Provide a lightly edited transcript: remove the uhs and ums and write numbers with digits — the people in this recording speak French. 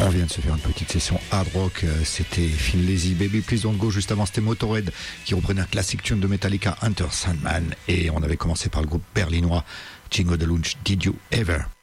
On vient de se faire une petite session hard rock, c'était Thin Lizzy, Baby Please Don't Go, juste avant c'était Motorhead qui reprenait un classique tune de Metallica, Enter Sandman, et on avait commencé par le groupe berlinois Jingo de Lunch, Did You Ever.